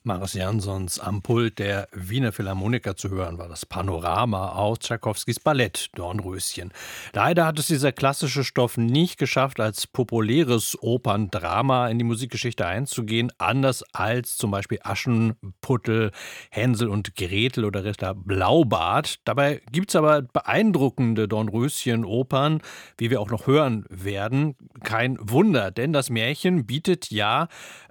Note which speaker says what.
Speaker 1: Marius Jansons am Pult der Wiener Philharmoniker zu hören war das Panorama aus Tschaikowskis Ballett Dornröschen. Leider hat es dieser klassische Stoff nicht geschafft, als populäres Operndrama in die Musikgeschichte einzugehen, anders als zum Beispiel Aschenputtel, Hänsel und Gretel oder Ritter Blaubart. Dabei gibt es aber beeindruckende Dornröschen-Opern, wie wir auch noch hören werden. Kein Wunder, denn das Märchen bietet ja